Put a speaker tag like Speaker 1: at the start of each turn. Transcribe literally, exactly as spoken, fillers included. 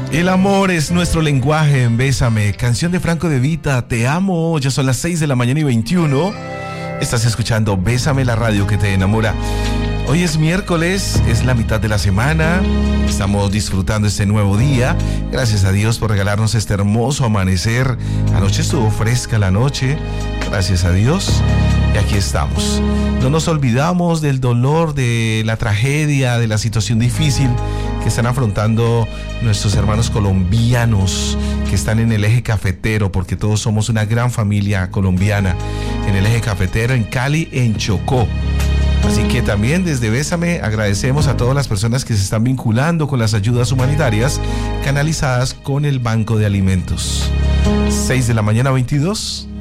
Speaker 1: El amor es nuestro lenguaje en Bésame, canción de Franco De Vita, te amo, ya son las seis de la mañana y veintiuno. Estás escuchando Bésame, la radio que te enamora. Hoy es miércoles, es la mitad de la semana, estamos disfrutando este nuevo día. Gracias a Dios por regalarnos este hermoso amanecer. Anoche estuvo fresca la noche, gracias a Dios. Y aquí estamos. No nos olvidamos del dolor, de la tragedia, de la situación difícil que están afrontando nuestros hermanos colombianos que están en el eje cafetero, porque todos somos una gran familia colombiana en el eje cafetero, en Cali, en Chocó. Así que también desde Bésame agradecemos a todas las personas que se están vinculando con las ayudas humanitarias canalizadas con el Banco de Alimentos. seis de la mañana veintidós.